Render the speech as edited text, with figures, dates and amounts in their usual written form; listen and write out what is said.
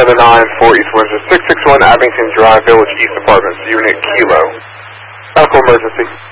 794 East Windsor, 661 Abington Drive, Village East Apartments, Unit Kilo. Medical emergency.